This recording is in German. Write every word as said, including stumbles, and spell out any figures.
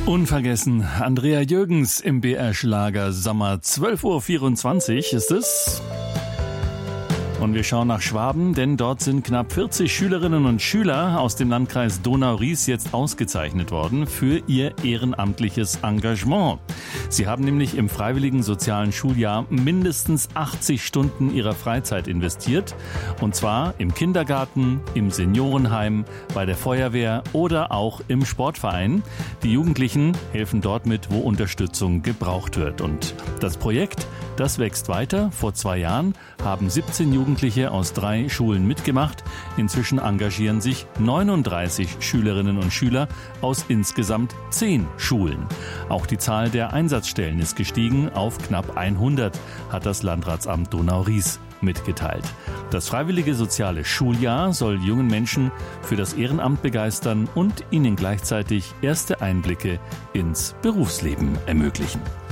Unvergessen, Andrea Jürgens im B R-Schlager Sommer. zwölf Uhr vierundzwanzig ist es. Und wir schauen nach Schwaben, denn dort sind knapp vierzig Schülerinnen und Schüler aus dem Landkreis Donau-Ries jetzt ausgezeichnet worden für ihr ehrenamtliches Engagement. Sie haben nämlich im freiwilligen sozialen Schuljahr mindestens achtzig Stunden ihrer Freizeit investiert. Und zwar im Kindergarten, im Seniorenheim, bei der Feuerwehr oder auch im Sportverein. Die Jugendlichen helfen dort mit, wo Unterstützung gebraucht wird. Und das Projekt, das wächst weiter. Vor zwei Jahren haben siebzehn Jugendliche aus drei Schulen mitgemacht. Inzwischen engagieren sich neununddreißig Schülerinnen und Schüler aus insgesamt zehn Schulen. Auch die Zahl der Einsatzstellen ist gestiegen auf knapp hundert, hat das Landratsamt Donau-Ries mitgeteilt. Das freiwillige soziale Schuljahr soll jungen Menschen für das Ehrenamt begeistern und ihnen gleichzeitig erste Einblicke ins Berufsleben ermöglichen.